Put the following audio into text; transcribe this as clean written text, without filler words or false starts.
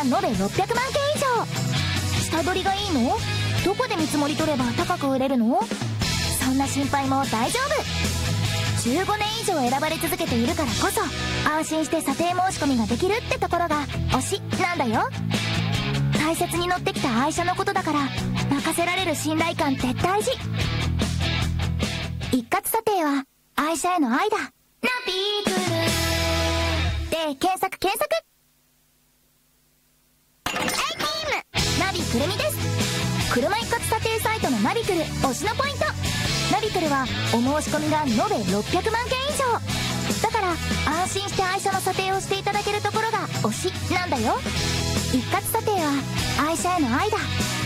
が延べ600万件以上。下取りがいいの？どこで見積もり取れば高く売れるの？そんな心配も大丈夫。15年以上選ばれ続けているからこそ安心して査定申し込みができるってところが推しなんだよ。大切に乗ってきた愛車のことだから任せられる信頼感って大事。一括査定は愛車への愛だ。ナビクルで検索ナビくるみです。車一括査定サイトのナビクル推しのポイント。ナビクルはお申し込みが延べ600万件以上だから安心して愛車の査定をしていただけるところが推しなんだよ。一括査定は愛車への愛だ。